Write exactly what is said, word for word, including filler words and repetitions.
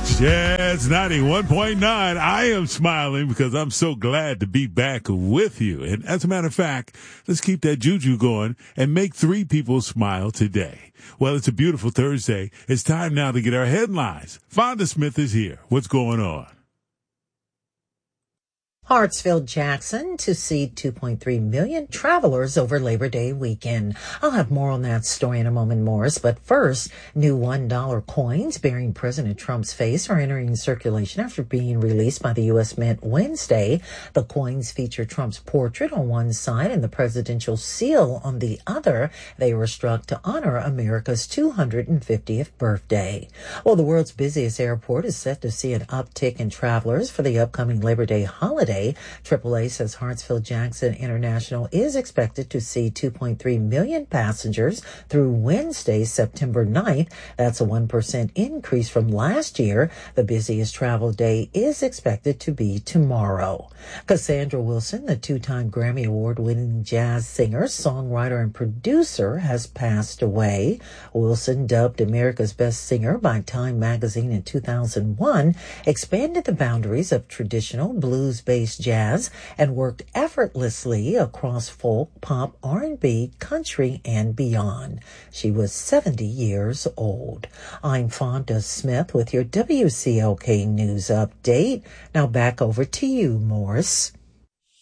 Jazz ninety-one point nine. I am smiling because I'm so glad to be back with you. And as a matter of fact, let's keep that juju going and make three people smile today. Well, it's a beautiful Thursday. It's time now to get our headlines. Fonda Smith is here. What's going on? Hartsfield-Jackson to see two point three million travelers over Labor Day weekend. I'll have more on that story in a moment, Morris. But first, new one dollar coins bearing President Trump's face are entering circulation after being released by the U S Mint Wednesday. The coins feature Trump's portrait on one side and the presidential seal on the other. They were struck to honor America's two hundred fiftieth birthday. Well, the world's busiest airport is set to see an uptick in travelers for the upcoming Labor Day holiday. triple A says Hartsfield-Jackson International is expected to see two point three million passengers through Wednesday, September ninth. That's a one percent increase from last year. The busiest travel day is expected to be tomorrow. Cassandra Wilson, the two-time Grammy Award-winning jazz singer, songwriter, and producer, has passed away. Wilson, dubbed America's Best Singer by Time magazine in two thousand one, expanded the boundaries of traditional blues-based jazz and worked effortlessly across folk, pop, R and B, country, and beyond. She was seventy years old. I'm Fonda Smith with your W C L K News Update. Now back over to you, Morris.